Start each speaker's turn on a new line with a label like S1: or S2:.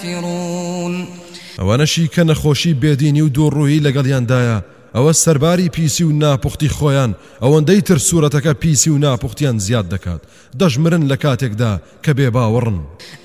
S1: ئەوانەشی کە نەخۆشی بێدینی و دووڕوویی لەگەڵیاندایە ئەوە سەرباری پیسی و ناپوختی خۆیان ئەوەندەی تر سوورەتەکە پیسی و ناپوختیان زیاد دەکات دەژمرن لە کاتێکدا کە بێ باوەڕن